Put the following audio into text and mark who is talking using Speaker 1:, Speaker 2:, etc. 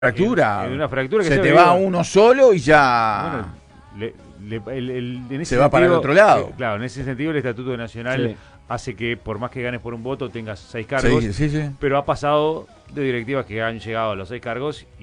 Speaker 1: fractura.
Speaker 2: En una fractura que
Speaker 1: se te va uno solo y ya.
Speaker 2: Bueno, en ese
Speaker 1: se va para el otro lado.
Speaker 2: claro, en ese sentido el Estatuto Nacional hace que por más que ganes por un voto tengas 6 cargos,
Speaker 1: Sí.
Speaker 2: pero ha pasado de directivas que han llegado a los 6 cargos